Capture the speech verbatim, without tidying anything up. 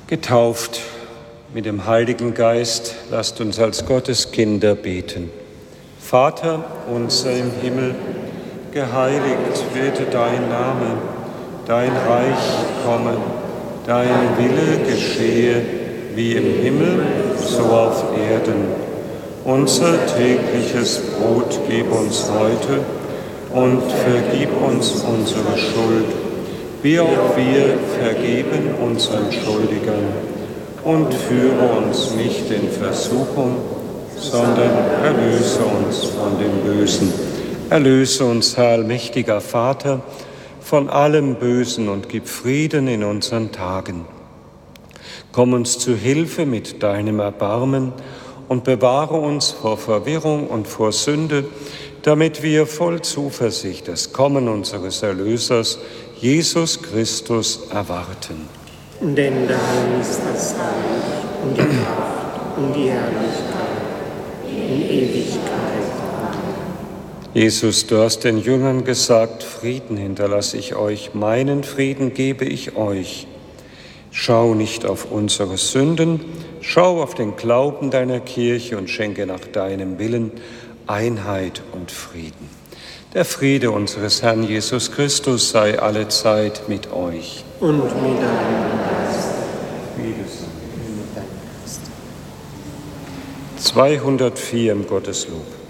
Getauft mit dem Heiligen Geist, lasst uns als Gottes Kinder beten. Vater unser im Himmel, geheiligt werde dein Name, dein Reich komme, dein Wille geschehe, wie im Himmel, so auf Erden. Unser tägliches Brot gib uns heute und vergib uns unsere Schuld, wie auch wir vergeben unseren Schuldigern. Und führe uns nicht in Versuchung, sondern erlöse uns von dem Bösen. Erlöse uns, Herr allmächtiger Vater, von allem Bösen und gib Frieden in unseren Tagen. Komm uns zu Hilfe mit deinem Erbarmen und bewahre uns vor Verwirrung und vor Sünde, damit wir voll Zuversicht das Kommen unseres Erlösers, Jesus Christus, erwarten. Denn dein ist das Reich und die Kraft und die Herrlichkeit in Ewigkeit. Jesus, du hast den Jüngern gesagt, Frieden hinterlasse ich euch, meinen Frieden gebe ich euch. Schau nicht auf unsere Sünden, schau auf den Glauben deiner Kirche und schenke nach deinem Willen Einheit und Frieden. Der Friede unseres Herrn Jesus Christus sei allezeit mit euch. Und mit deinem Geist. zweihundertvier im Gotteslob.